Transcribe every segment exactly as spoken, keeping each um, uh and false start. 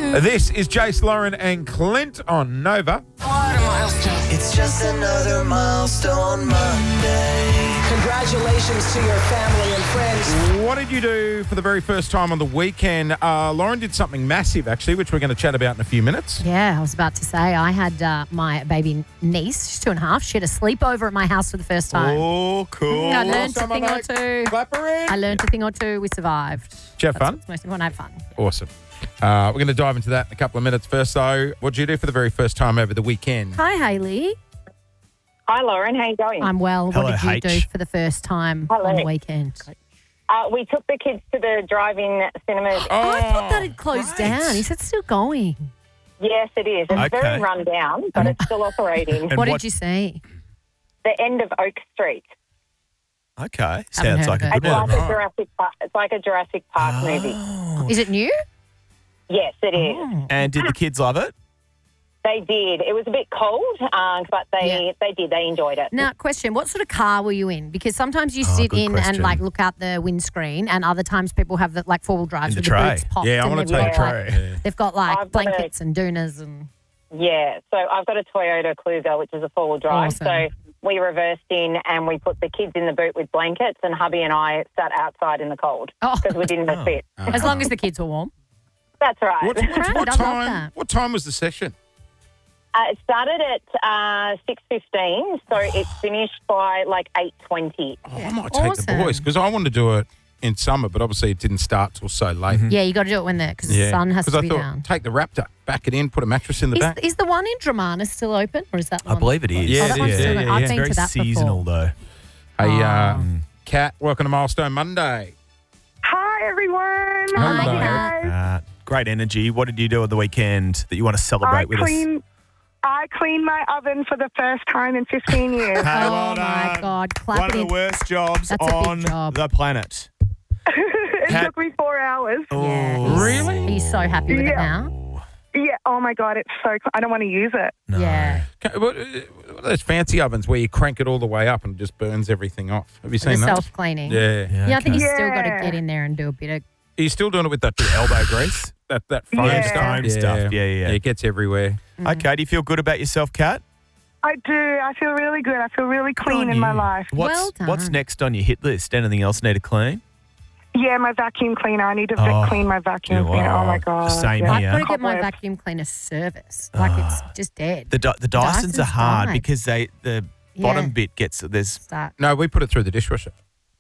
This is Jace, Lauren and Clint on Nova. It's just another milestone Monday. Congratulations to your family and friends. What did you do for the very first time on the weekend? Uh, Lauren did something massive, actually, which we're going to chat about in a few minutes. Yeah, I was about to say, I had uh, my baby niece, she's two and a half. She had a sleepover at my house for the first time. Oh, cool. I learned a thing or two. Clap her in. I learned a thing or two. We survived. Did you have fun? That's most important. I had fun. Awesome. Uh, we're going to dive into that in a couple of minutes. First, though, what did you do for the very first time over the weekend? Hi, Hayley. Hi, Lauren. How you going? I'm well. Hello, what did you H. do for the first time Hello. on the weekend? Uh, we took the kids to the drive-in cinemas. Oh, I thought that had closed great. down. Is it still going? Yes, it is. It's Okay. very run down, but it's still operating. And what, what- did you see? The end of Oak Street. Okay. Haven't Sounds heard like a of good It's that. one. like right. a Jurassic Park. It's like a Jurassic Park movie. Oh. Is it new? Yes, it is. Oh. And did the kids love it? They did. It was a bit cold, um, but they Yeah. they did. They enjoyed it. Now, question, what sort of car were you in? Because sometimes you Oh, sit good in question. and like look out the windscreen, and other times people have the, like four-wheel drives In with the the tray. boots popped. Yeah, I and want to they've take a got, like- tray. They've got like I've got a- blankets and doonas and... Yeah. So I've got a Toyota Kluger, which is a four-wheel drive. Awesome. So we reversed in and we put the kids in the boot with blankets, and hubby and I sat outside in the cold Oh. because we didn't Oh. fit. As long as the kids were warm. That's right. What, what, Right, what I love time? that. What time was the session? Uh, it started at uh, six fifteen, so it finished by like eight twenty. Oh, I might take the Awesome. boys because I wanted to do it in summer, but obviously it didn't start till so late. Yeah, you got to do it when the because the sun has 'Cause to I be thought, down. take the Raptor, back it in, put a mattress in the Is, back. is the one in Dramana still open, or is that I one? believe it is. Yeah, Oh, that it one's is. still Yeah, open. yeah, I've yeah. It's been very to that seasonal, before. Hey, uh, Oh. Kat, welcome to Milestone Monday. Hi, everyone. Hi, Hi, Kat. guys. Uh, great energy. What did you do on the weekend that you want to celebrate I with clean, I cleaned my oven for the first time in fifteen years. us? Hey, Oh, well my done. God. Clap One it of in. the worst jobs That's a big on job. the planet. It Kat- took me four hours. Yeah. Oh. he's- Really? Are you so happy with it Yeah. now? Yeah. Oh my God, it's so. Cl- I don't want to use it. No. Yeah. Ca- What, uh, what are those fancy ovens where you crank it all the way up and it just burns everything off? Have you The seen those? self-cleaning. Yeah. Yeah, Yeah, I think okay. you still got to Yeah. get in there and do a bit of... Are you still doing it with that elbow grease? That that foam Yeah. stuff? Foam stuff. Yeah, yeah, yeah. It gets everywhere. Okay, do you feel good about yourself, Kat? I do. I feel really good. I feel really clean on in my you. life. What's, Well done. What's next on your hit list? Anything else need to clean? Yeah, my vacuum cleaner. I need to Oh, vac- clean my vacuum yeah, cleaner. wow. Oh my God. Same Yeah. I've here. got to get my Cobwebs. vacuum cleaner service. Like, it's just dead. The, Dy- the Dysons, Dysons are hard died. because they the Yeah. bottom bit gets there's Start. No, we put it through the dishwasher.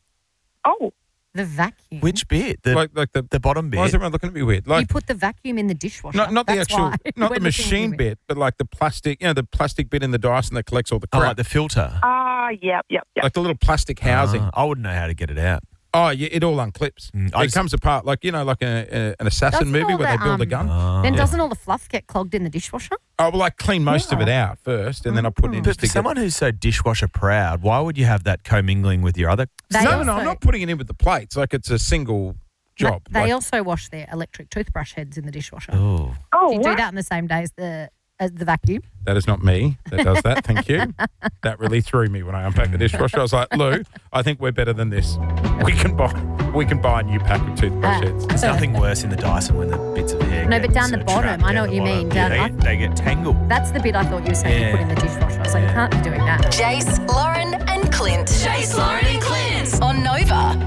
Oh, The vacuum. which bit the like like the, the bottom bit. why is everyone looking at me weird? you Like put the vacuum in the dishwasher. not not the That's actual why. not We're the looking machine at you. bit, but like the plastic, you know, the plastic bit in the Dyson that collects all the oh, crap. like the filter. ah, yep, yep, yep. like the little plastic housing. Ah, I wouldn't know how to get it out. Oh, yeah, it all unclips. Mm, I it just- comes apart like, you know, like a, a, an assassin Doesn't movie all where the, they build a um, gun. Ah. Then Yeah. doesn't all the fluff get clogged in the dishwasher? Oh, well, I clean most of it out first, and then I put it in. But just for to get- someone who's so dishwasher proud, why would you have that commingling with your other? They no, also, no, I'm not putting it in with the plates. Like it's a single job. They Like- also wash their electric toothbrush heads in the dishwasher. Oh, Oh, Do you do what? that on the same day as the as the vacuum? That is not me that does that. Thank you. That really threw me when I unpacked the dishwasher. I was like, Lou, I think we're better than this. We can buy we can buy a new pack of toothbrush heads. there's nothing worse in the Dyson when the bits of hair. No, get but down the sort of bottom, trapped I know down what the you bottom. mean, Yeah, down- they, I- get, they get tangled. That's the bit I thought you were saying you put in the dishwasher. I was like, you Yeah. can't be doing that. Jace, Lauren, and Clint. Jace, Lauren, and Clint on Nova.